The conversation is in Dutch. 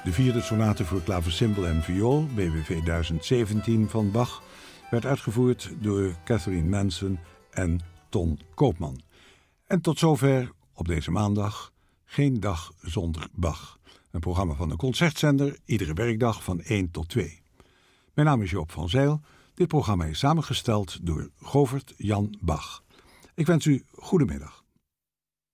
De vierde sonate voor klavecimbal en viool, BWV 1017 van Bach, werd uitgevoerd door Catherine Manson en Ton Koopman. En tot zover op deze maandag Geen Dag Zonder Bach. Een programma van de Concertzender, iedere werkdag van 1 tot 2. Mijn naam is Joop van Zijl. Dit programma is samengesteld door Govert Jan Bach. Ik wens u goedemiddag.